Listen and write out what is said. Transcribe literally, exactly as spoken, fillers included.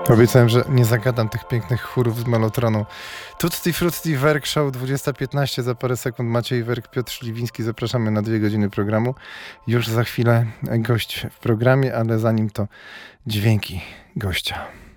Obiecałem, że nie zagadam tych pięknych chórów z Melotronu. Tutti Frutti Werk Show dwudziesta piętnaście, za parę sekund Maciej Werk, Piotr Śliwiński. Zapraszamy na dwie godziny programu. Już za chwilę gość w programie, ale zanim to dźwięki gościa.